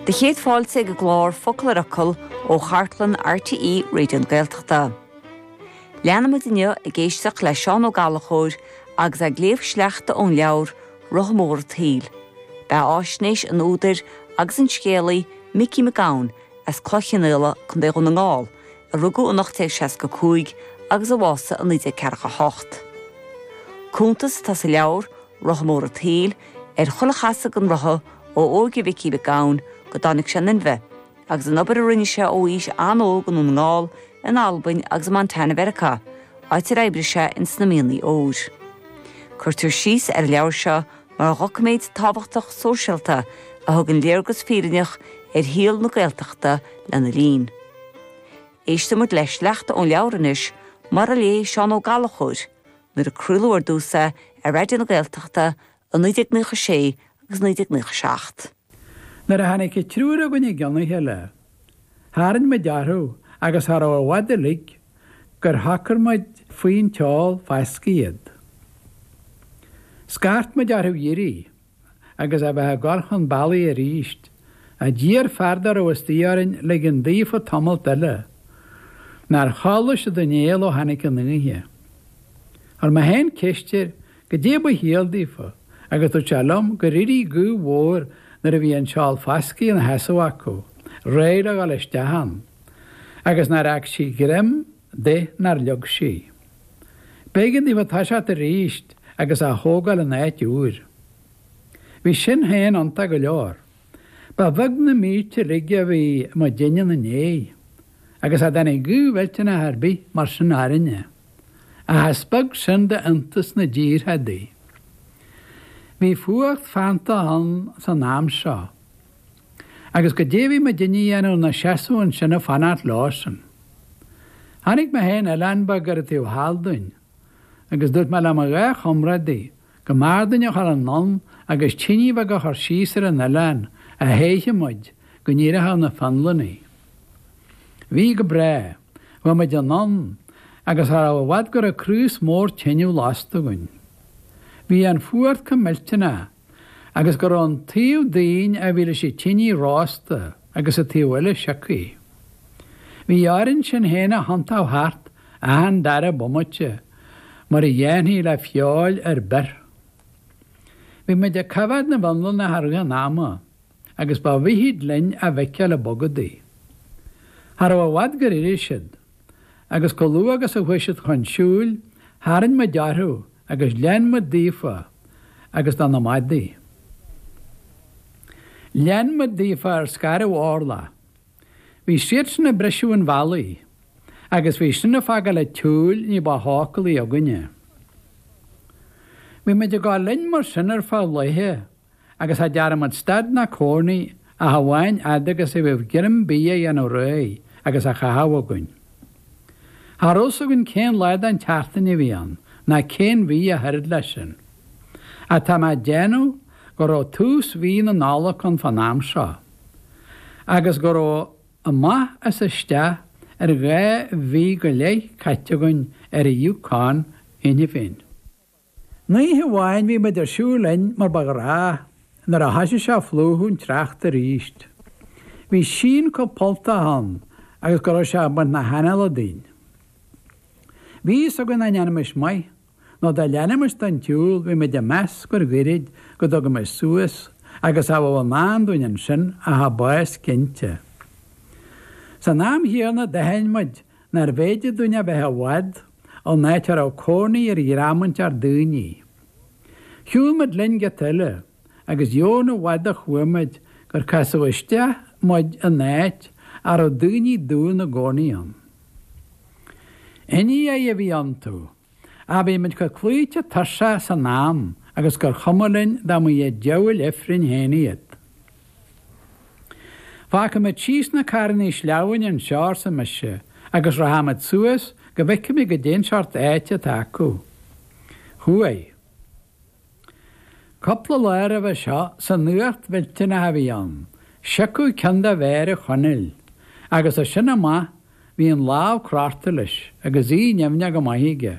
De chéad fáilte go glár focail aracil ó Chartlan RTE réidió Gaeltachta. Leanna duine I géisteach le Seán Ó Gallachóir agus a gléomh sleachta ón leabhar Rothamór Taoil. Ba áisnéis an údar agus an scéalaí Mickey McGowan as clochannéile chun dé chun an ngáil a rugú an 1965 agus a bhása an 1948. Cúntas tá sa leabhar Rothamór Taoil chulachasa an rotha ó óige Mickey McGowan go dánig sin in bheith, agus an obair a rinne se ó ís anóg an ngáil in Albain agus Montana Verica, áitir éibre se in snamíonlaí óir. Curtar síos leabhar se mar rocaméid tábhachtach sóisialta a thug an léargus fírineach híal na Gaeltachta lena lín. Éiste muid leis leachta ón leabhranis mar a lé Seán Ó Gallachóir, nuair a crúlóir dúsa réidió na Gaeltachta an 1996 agus 1997. Nar a hanig trúra gine gannaithe le. Hárann me dearthú agus thar ó bhhad a lig gur thachar maid faoin teáil feisciad. Scaart me dearthú dhéirí agus a bheith garchan bailí a ríist a díar fardar ó istíarin le an díomh a tamil duile nar chálas a danéal ó hanig an ningithe. Ar me hen ceistir go déba híaldífa agus tú telam go rirí gú mhór nar a bhí an teáil feisci an heasú acu, réir a gáil istehan, agus nar ag sí grim de nar leog sí. Bégan dífa tá se a ríist agus a thógáil an éit úr. Bhí sin héan anta go leor. Ba bhag na míte rigge a bhí má déine na né, agus a dana gúhailte na harbí mar sin árinne. A haspag sin de antas na dír hadí. Bhí fuacht fanta an san náam seo. Agus go déhí má déine dhéanú na seaú an sinna fanart lásan. Hannig me héin elanba gur tíú haldain, agus dúirt me le a gá chomradí, go mardaine char an non agus tíníomh go chur síosar an elan a héiche muid go níirithe na fanlaní. Bhí go bre, bfu muid an non agus ar a bhhad gur a crús mór tíniú lástagain. Bhí an fuart cumiltena agus gur an tíú daoin a bhíle sé tíní rásta agus a tíhile secaí. Bhí árann sin héna hanta hart a an dara bomote, mar a dhéanaí le fiáil ber. Bhí me de cabhad na bhanlan na harga náma, agus ba bhíhíd linn a bheice le bogadaí. Har a bhhad gur irisid, agus go lu agus a bhuiisiid chun siúil, hárann me dearthú agus lean me dífa agus an amadaí. Lean me dífa ar scarú orla. Bhí siad sin na breisiú an bhalaí, agus bhí sin na faga le túil ní ba hácailí a gunne. Bhí me de gá linn mar sinar fá leithe, agus a dearamad stad na córnaí a haháin adagus a bhíh girim bí an ó ré agus a chahahaguin. Thros a gunn cén leid an teachtain i bhíon, na cén bhí a thuid leisin. A tá má déanú go rá tús bhí na nála chun fan náam seo. Agus go rá a maith as a ste ar gá bhí go léith caitegain ar a Yukon ina féin. Naithe bháin bhí me idir siúlainn mar bag rá nar a haise se flúthún treachta ríist. Bhí sin go polta han agus go raibh se bant na hanala daoin. Bhí a go na neanamis mai, nó de leanamis den tiúil bhí me de meas gur ghirid go do go me suas agus a bhfuil nándúin an sin a ha báis cinnte. Sa náam hiarna de héinmuid nar bhéide dúine bethe bhhad ó náitar á córnaí ar ghirámant ar dúiní. Hiúlmid linn go tuile agus jóna bhhad a chuimiid gur casamhaiste muid a náit ar ó dúiní dún na gcónaíon. Iní a bhí antú, a bhí mid go clúite tusa sa náam agus gur chumalinn dá mu deabhail ifrin héanaíiad. Fácha me tíos na carnaí sleabhain an seár sa meise agus rahamad suas go bheice mi go déon seart éite acu. Thuaid. Coppla leir a bheith seo san nuacht bhillte na bhíon, seacu cenda bhéir chonil, agus a sinna má bhí an láb crárta leis agus í neamne go maithíige.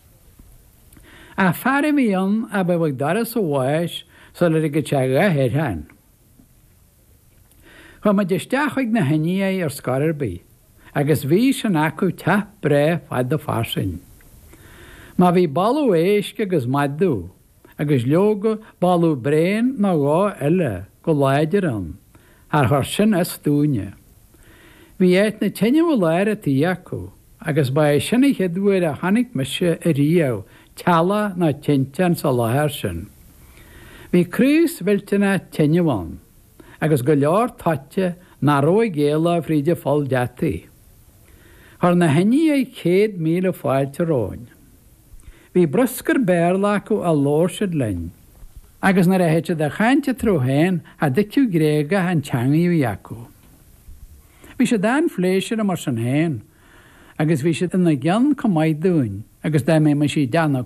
A fear bhíon a bheith daras ó bháis sa le go teaga héirthain. Chu ma deisteach na haní ar scararbí, agus bhí san acu te bre fad do farsin. Ma bhí ballú éisce agus maidú, agus leoga ballú bréin na gá eile go láidir an, ar thar sin is dúine. Bhí éit na tenne bh leir a tíacu, agus ba é sinna headúir a hanig meise a ríomh teala na tintean sa láthir sin. Bhí crús bhiltena tenneháin, agus go leor taite na rói géala fríide fáil deataí. Thar na haní é 100,000 fáilte róin. Bhí bruscar béirla acu a lóirsid lein, agus na réhéite de chainte trúhéin a diciú gréga an teangaíú acu. Bhí sé dáin fléisir a mar san héin, agus bhí sé ina gceann comáid dúin, agus dá mé mar sí deanna